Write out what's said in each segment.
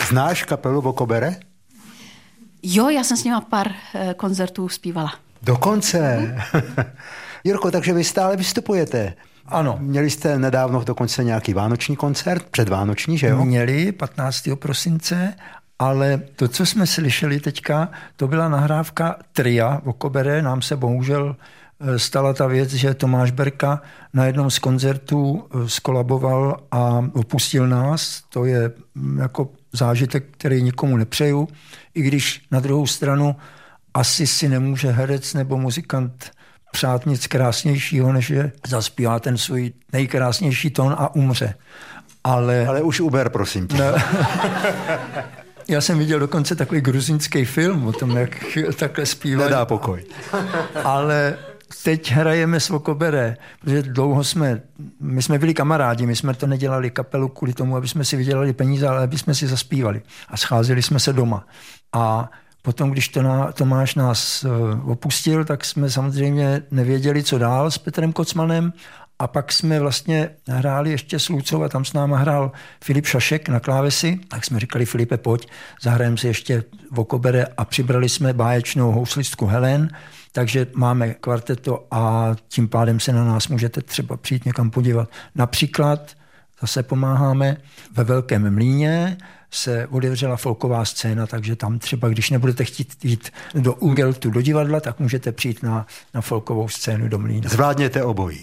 Znáš kapelu Vokobere? Jo, já jsem s nima pár koncertů zpívala. Dokonce. Jirko, takže vy stále vystupujete. Ano. Měli jste nedávno dokonce nějaký vánoční koncert, předvánoční, že jo? Měli 15. prosince, ale to, co jsme slyšeli teďka, to byla nahrávka tria Vokobere. Nám se bohužel stala ta věc, že Tomáš Berka na jednom z koncertů skolaboval a opustil nás. To je jako zážitek, který nikomu nepřeju, i když na druhou stranu asi si nemůže herec nebo muzikant přát nic krásnějšího, než že zaspívá ten svůj nejkrásnější tón a umře. Ale už uber, prosím tě. Já jsem viděl dokonce takový gruzínský film o tom, jak takhle zpívají. Nedá pokoj. Ale teď hrajeme s Vokobere, protože dlouho my jsme byli kamarádi, my jsme to nedělali kapelu kvůli tomu, aby jsme si vydělali peníze, ale aby jsme si zaspívali. A scházeli jsme se doma. A potom, když Tomáš nás opustil, tak jsme samozřejmě nevěděli, co dál s Petrem Kocmanem. A pak jsme vlastně hráli ještě s Lucou a tam s náma hrál Filip Šašek na klávesi. Tak jsme říkali, Filipe, pojď, zahrajeme si ještě Vokobere a přibrali jsme báječnou houslistku Helen. Takže máme kvarteto a tím pádem se na nás můžete třeba přijít někam podívat. Například zase pomáháme ve Velkém Mlýně, se otevřela folková scéna, takže tam třeba, když nebudete chtít jít do Ungeltu, do divadla, tak můžete přijít na folkovou scénu do Mlýna. Zvládněte obojí.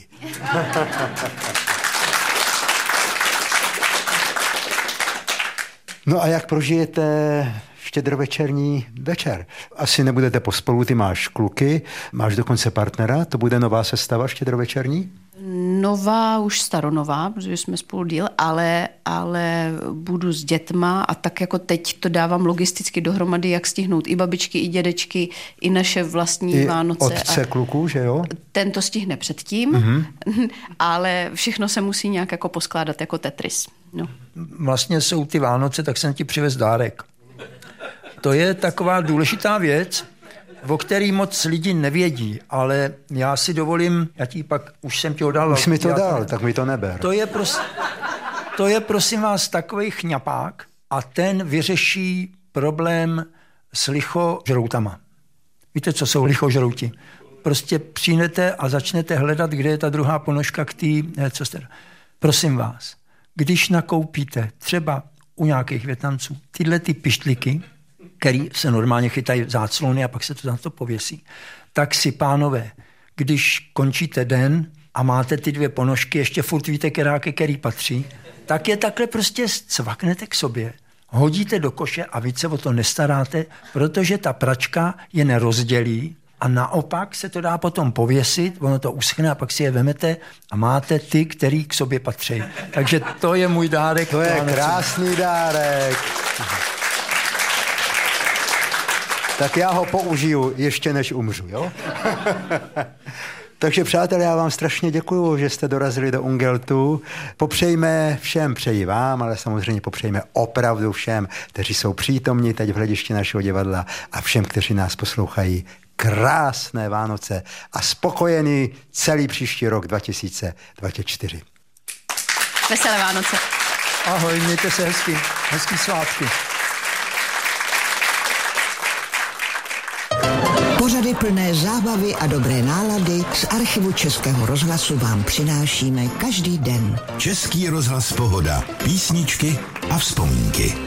No a jak prožijete štědrovečerní večer? Asi nebudete pospolu, ty máš kluky, máš dokonce partnera, to bude nová sestava štědrovečerní? Nová, už staronová, protože jsme spolu díl, ale budu s dětma a tak jako teď to dávám logisticky dohromady, jak stihnout i babičky, i dědečky, i naše vlastní I Vánoce. otce kluků, že jo? Ten to stihne předtím, ale všechno se musí nějak jako poskládat jako Tetris. No. Vlastně jsou ty Vánoce, tak jsem ti přivez dárek. To je taková důležitá věc, o který moc lidi nevědí, ale já si dovolím, už jsem ti ho dal. Už jsi mi to dal, tak mi to neber. To je prosím vás takovej chňapák a ten vyřeší problém s lichožroutama. Víte, co jsou lichožrouti? Prostě přijdete a začnete hledat, kde je ta druhá ponožka k té, prosím vás, když nakoupíte třeba u nějakých Vietnamců tyhle ty pištliky, který se normálně chytají záclony a pak se to na to pověsí, tak si, pánové, když končíte den a máte ty dvě ponožky, ještě furt víte, který patří, tak je takhle prostě cvaknete k sobě, hodíte do koše a víc se o to nestaráte, protože ta pračka je nerozdělí a naopak se to dá potom pověsit, ono to uschne a pak si je vemete a máte ty, který k sobě patří. Takže to je můj dárek. To je krásný dárek. Tak já ho použiju ještě než umřu, jo? Takže přátelé, já vám strašně děkuju, že jste dorazili do Ungeltu. Popřejme všem, přeji vám, ale samozřejmě popřejme opravdu všem, kteří jsou přítomní teď v hledišti našeho divadla a všem, kteří nás poslouchají, krásné Vánoce a spokojený celý příští rok 2024. Veselé Vánoce. Ahoj, mějte se hezky. Hezký svátky. Pořady plné zábavy a dobré nálady z archivu Českého rozhlasu vám přinášíme každý den. Český rozhlas Pohoda. Písničky a vzpomínky.